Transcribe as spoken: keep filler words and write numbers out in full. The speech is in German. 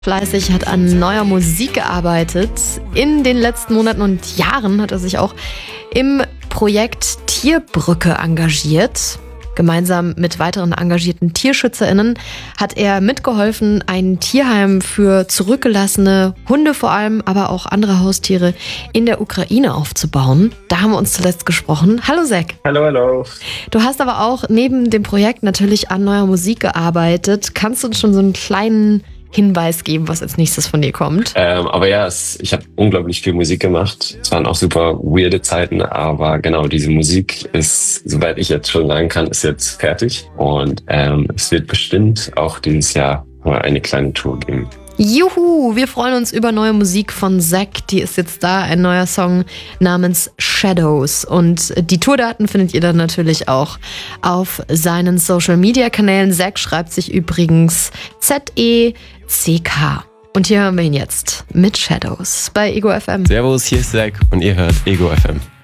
Fleißig hat an neuer Musik gearbeitet. In den letzten Monaten und Jahren hat er sich auch im Projekt Tierbrücke engagiert. Gemeinsam mit weiteren engagierten TierschützerInnen hat er mitgeholfen, ein Tierheim für zurückgelassene Hunde vor allem, aber auch andere Haustiere in der Ukraine aufzubauen. Da haben wir uns zuletzt gesprochen. Hallo Zack. Hallo, hallo. Du hast aber auch neben dem Projekt natürlich an neuer Musik gearbeitet. Kannst du uns schon so einen kleinen Hinweis geben, was als nächstes von dir kommt? Ähm, aber ja, es, ich habe unglaublich viel Musik gemacht. Es waren auch super weirde Zeiten, aber genau, diese Musik ist, soweit ich jetzt schon sagen kann, ist jetzt fertig. Und ähm, es wird bestimmt auch dieses Jahr eine kleine Tour geben. Juhu, wir freuen uns über neue Musik von Zack. Die ist jetzt da, ein neuer Song namens Shadows. Und die Tourdaten findet ihr dann natürlich auch auf seinen Social-Media-Kanälen. Zack schreibt sich übrigens Z E C K. Und hier hören wir ihn jetzt mit Shadows bei Ego F M. Servus, hier ist Zack und ihr hört Ego F M.